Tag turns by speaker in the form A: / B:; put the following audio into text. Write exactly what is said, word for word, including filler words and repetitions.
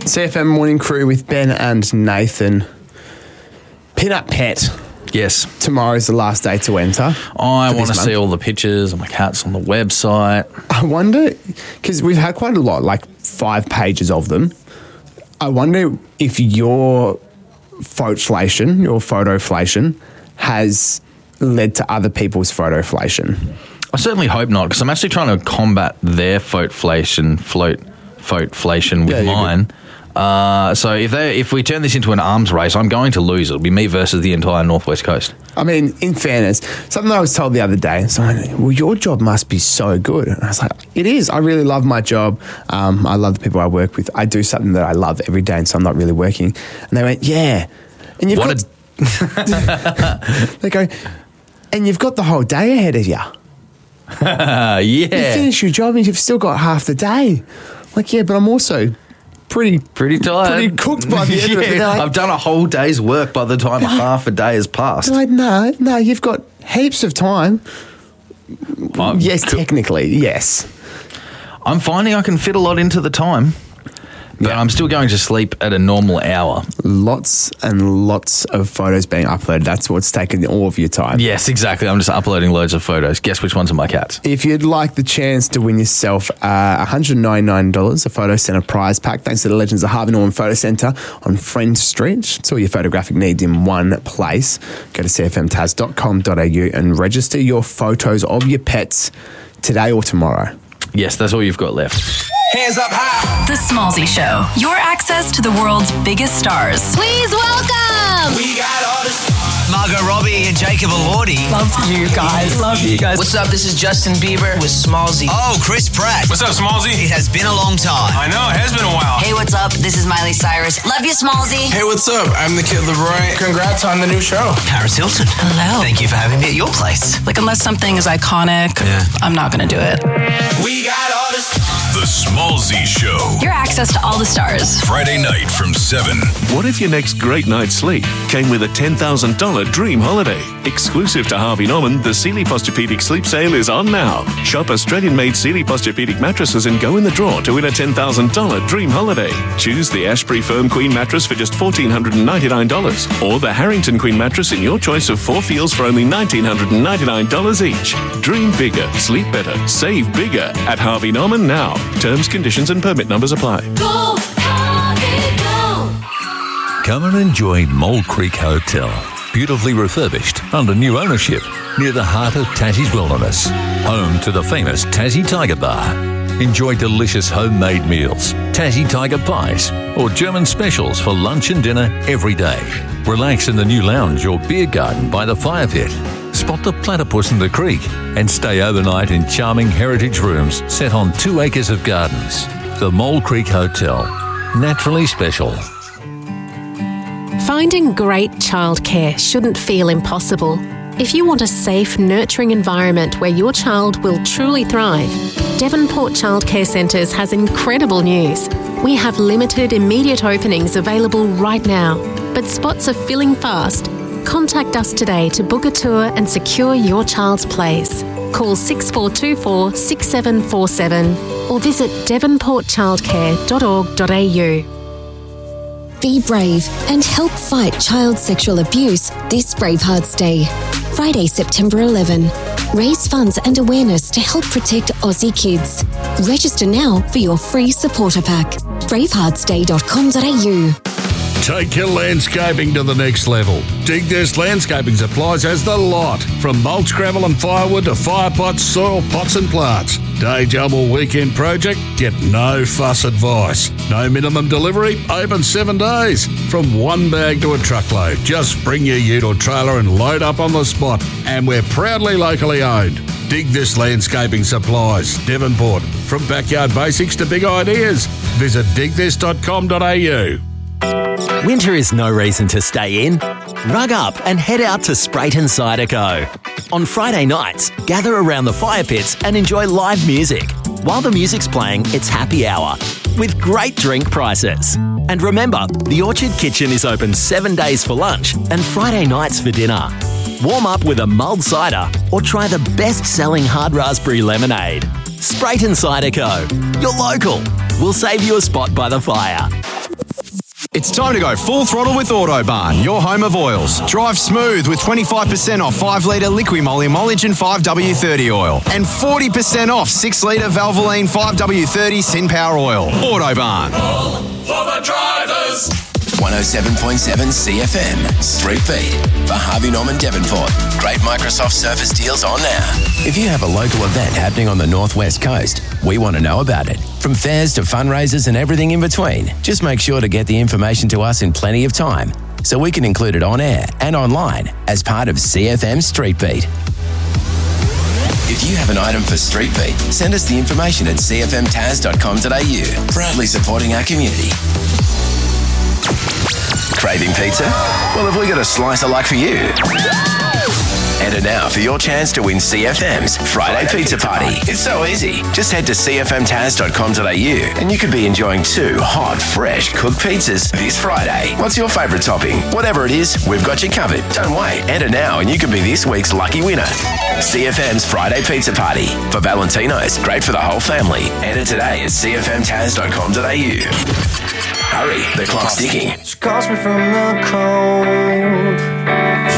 A: C F M Morning Crew with Ben and Nathan. Peanut Pet.
B: Yes.
A: Tomorrow's the last day to enter.
B: I want to see all the pictures of my cats on the website.
A: I wonder, because we've had quite a lot, like five pages of them. I wonder if your photoflation, your photoflation, has led to other people's photoflation.
B: I certainly hope not, because I'm actually trying to combat their photoflation, float, photoflation with
A: Yeah,
B: mine. Uh, so if they, if we turn this into an arms race, I'm going to lose. It'll be me versus the entire Northwest Coast.
A: I mean, in fairness, something I was told the other day, someone, well, your job must be so good. And I was like, it is. I really love my job. Um, I love the people I work with. I do something that I love every day, and so I'm not really working. And they went, yeah. And you've
B: What
A: got... they go, and you've got the whole day ahead of you.
B: yeah.
A: You finish your job and you've still got half the day. Like, yeah, but I'm also... Pretty,
B: pretty tired,
A: pretty cooked by the end
B: yeah,
A: of it. Like,
B: I've done a whole day's work by the time half a day has passed.
A: Like, no, no, you've got heaps of time.
B: I'm
A: yes,
B: co-
A: technically, yes.
B: I'm finding I can fit a lot into the time, but
A: Yeah.
B: I'm still going to sleep at a normal hour.
A: Lots and lots of photos being uploaded. That's what's taken all of your time.
B: Yes, exactly. I'm just uploading loads of photos. Guess which ones are my cats?
A: If you'd like the chance to win yourself uh, one hundred ninety-nine dollars, a Photo Centre prize pack, thanks to the Legends of Harvey Norman Photo Centre on Friend Street. It's all your photographic needs in one place. Go to c f m taz dot com dot a u and register your photos of your pets today or tomorrow.
B: Yes, that's all you've got left.
C: Hands up high.
D: The Smallsy Show. Your access to the world's biggest stars.
E: Please welcome
C: We got all the stars.
F: Margot Robbie and Jacob Elordi.
G: Love you guys. Love you guys.
H: What's up? This is Justin Bieber with Smallsy.
F: Oh, Chris Pratt.
I: What's up, Smallsy?
F: It has been a long time.
I: I know, it has been a while.
J: Hey, what's up? This is Miley Cyrus. Love you, Smallsy.
K: Hey, what's up? I'm the Kid Leroy. Congrats on the new show.
F: Paris Hilton.
D: Hello.
F: Thank you for having me at your place.
D: Like, unless something is iconic,
F: Yeah.
D: I'm not going to do it.
C: We got all the stars.
L: The Smallsy Show.
D: Your access to all the stars.
L: Friday night from seven.
M: What if your next great night's sleep came with a ten thousand dollars dream holiday? Exclusive to Harvey Norman, the Sealy Posturepedic Sleep Sale is on now. Shop Australian-made Sealy Posturepedic mattresses and go in the draw to win a ten thousand dollars dream holiday. Choose the Ashbury Firm Queen mattress for just one thousand four hundred ninety-nine dollars or the Harrington Queen mattress in your choice of four feels for only one thousand nine hundred ninety-nine dollars each. Dream bigger, sleep better, save bigger at Harvey Norman now. Terms, conditions and permit numbers apply.
E: Go, Harvey, go.
N: Come and enjoy Mole Creek Hotel. Beautifully refurbished under new ownership near the heart of Tassie's wilderness. Home to the famous Tassie Tiger Bar. Enjoy delicious homemade meals, Tassie Tiger pies, or German specials for lunch and dinner every day. Relax in the new lounge or beer garden by the fire pit. Spot the platypus in the creek and stay overnight in charming heritage rooms set on two acres of gardens. The Mole Creek Hotel. Naturally special.
O: Finding great childcare shouldn't feel impossible. If you want a safe, nurturing environment where your child will truly thrive, Devonport Childcare Centres has incredible news. We have limited immediate openings available right now, but spots are filling fast. Contact us today to book a tour and secure your child's place. Call six four two four, six seven four seven or visit devonport childcare dot org dot a u.
P: Be brave and help fight child sexual abuse this Bravehearts Day. Friday, September eleventh. Raise funds and awareness to help protect Aussie kids. Register now for your free supporter pack. bravehearts day dot com dot a u.
Q: Take your landscaping to the next level. Dig This Landscaping Supplies has the lot. From mulch, gravel and firewood to fire pots, soil pots and plants. Day job or weekend project? Get no fuss advice. No minimum delivery? Open seven days. From one bag to a truckload. Just bring your ute or trailer and load up on the spot. And we're proudly locally owned. Dig This Landscaping Supplies, Devonport. From backyard basics to big ideas. Visit dig this dot com dot a u.
R: Winter is no reason to stay in. Rug up and head out to Sprayton Cider Co. On Friday nights, gather around the fire pits and enjoy live music. While the music's playing, it's happy hour with great drink prices. And remember, the Orchard Kitchen is open seven days for lunch and Friday nights for dinner. Warm up with a mulled cider or try the best-selling hard raspberry lemonade. Sprayton Cider Co. You're local. We'll save you a spot by the fire.
I: It's time to go full throttle with Autobarn, your home of oils. Drive smooth with twenty-five percent off five litre Liqui-Moly Emulsion five W thirty oil and forty percent off six litre Valvoline five W thirty Sin Power oil. Autobarn.
C: All for the drivers.
S: one oh seven point seven C F M, Street Beat, for Harvey Norman Devonport. Great Microsoft Surface deals on now. If you have a local event happening on the Northwest Coast, we want to know about it. From fairs to fundraisers and everything in between, just make sure to get the information to us in plenty of time so we can include it on air and online as part of C F M Street Beat. If you have an item for Street Beat, send us the information at c f m taz dot com dot a u. Proudly supporting our community. Craving pizza? Well, have we got a slice of luck for you? Enter now for your chance to win C F M's Friday Pizza Party. It's so easy. Just head to c f m taz dot com dot a u and you could be enjoying two hot, fresh cooked pizzas this Friday. What's your favourite topping? Whatever it is, we've got you covered. Don't wait. Enter now and you could be this week's lucky winner. C F M's Friday Pizza Party. For Valentino's, great for the whole family. Enter today at c f m taz dot com dot a u. Hurry, the clock's ticking.
T: She calls me from the cold.